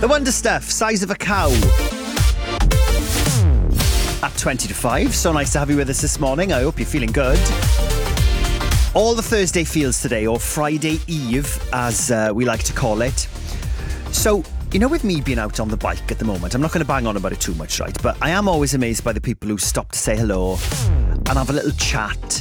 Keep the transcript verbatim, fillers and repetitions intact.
The Wonder Stuff, Size of a Cow. At twenty to five, so nice to have you with us this morning. I hope you're feeling good. All the Thursday feels today, or Friday Eve, as uh, we like to call it. So, you know, with me being out on the bike at the moment, I'm not going to bang on about it too much, right? But I am always amazed by the people who stop to say hello and have a little chat